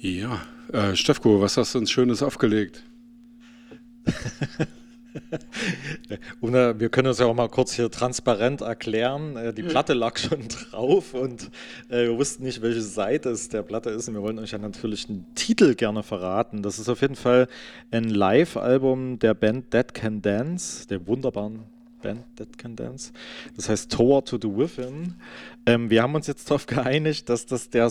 Ja, Stefko, was hast du uns Schönes aufgelegt? Und wir können uns ja auch mal kurz hier transparent erklären. Die Platte lag schon drauf und wir wussten nicht, welche Seite es der Platte ist. Und wir wollen euch ja natürlich einen Titel gerne verraten. Das ist auf jeden Fall ein Live-Album der Band Dead Can Dance, der wunderbaren Band Dead Can Dance. Das heißt Toward to the Within. Wir haben uns jetzt darauf geeinigt, dass das der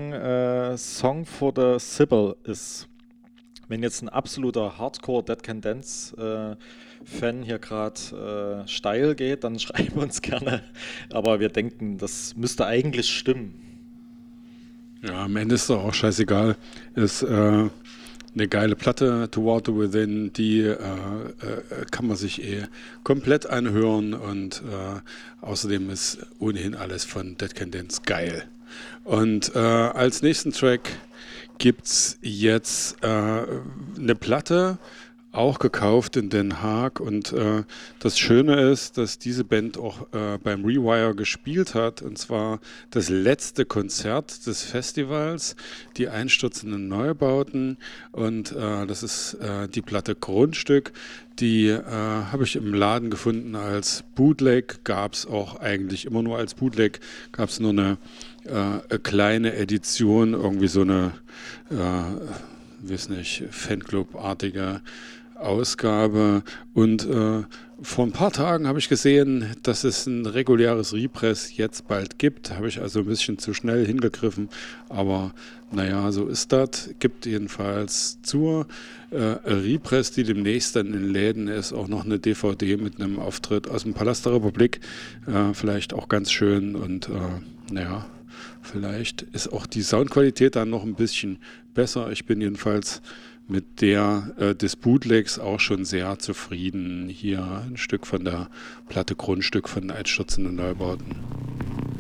Song for the Sibyl ist. Wenn jetzt ein absoluter Hardcore Dead Can Dance Fan hier gerade steil geht, dann schreiben wir uns gerne. Aber wir denken, das müsste eigentlich stimmen. Ja, am Ende ist doch auch scheißegal. Ist eine geile Platte, Toward the Within, die kann man sich komplett anhören und außerdem ist ohnehin alles von Dead Can Dance geil. Und als nächsten Track gibt's jetzt eine Platte, auch gekauft in Den Haag und das Schöne ist, dass diese Band auch beim Rewire gespielt hat und zwar das letzte Konzert des Festivals, die einstürzenden Neubauten und das ist die Platte Grundstück, die habe ich im Laden gefunden als Bootleg, gab es auch eigentlich immer nur als Bootleg, gab es nur eine kleine Edition, irgendwie so eine, weiß nicht, Fanclub-artige Ausgabe und vor ein paar Tagen habe ich gesehen, dass es ein reguläres Repress jetzt bald gibt. Habe ich also ein bisschen zu schnell hingegriffen, aber naja, so ist das. Gibt jedenfalls zur Repress, die demnächst dann in Läden ist, auch noch eine DVD mit einem Auftritt aus dem Palast der Republik. Vielleicht auch ganz schön und naja, vielleicht ist auch die Soundqualität dann noch ein bisschen besser. Ich bin jedenfalls mit der des Bootlegs auch schon sehr zufrieden. Hier ein Stück von der Platte Grundstück von Einstürzenden Neubauten.